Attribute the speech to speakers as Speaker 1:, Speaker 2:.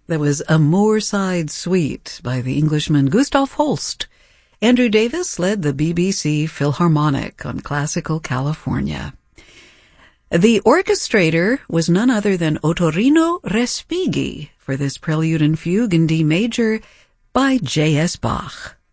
Speaker 1: That was A Moorside Suite by the Englishman Gustav Holst. Andrew Davis led the BBC Philharmonic on Classical California. The orchestrator was none other than Ottorino Respighi for this prelude and fugue in D major by J.S. Bach.